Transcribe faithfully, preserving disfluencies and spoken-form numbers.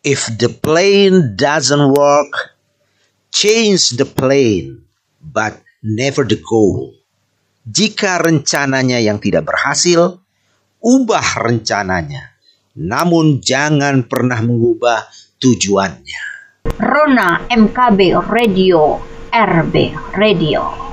If the plan doesn't work, change the plan, but never the goal. Jika rencananya yang tidak berhasil, ubah rencananya, namun jangan pernah mengubah tujuannya. Rona M K B Radio, R B Radio.